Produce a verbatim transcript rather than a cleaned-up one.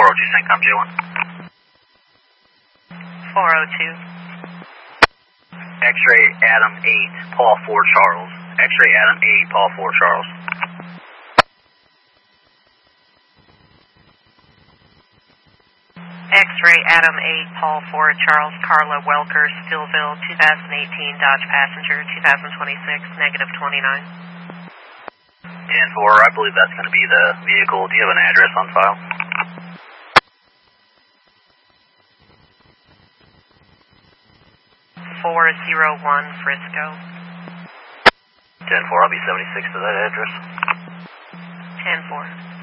oh two, Syncom J one. four oh two. X-ray Adam eight, Paul four Charles. X-ray Adam eight, Paul four Charles. X-ray Adam eight, Paul four Charles, Carla Welker, Stillville, twenty eighteen Dodge Passenger, twenty twenty-six, negative twenty-nine. ten four, I believe that's going to be the vehicle. Do you have an address on file? four oh one Frisco. ten four, I'll be seventy-six to that address. ten four.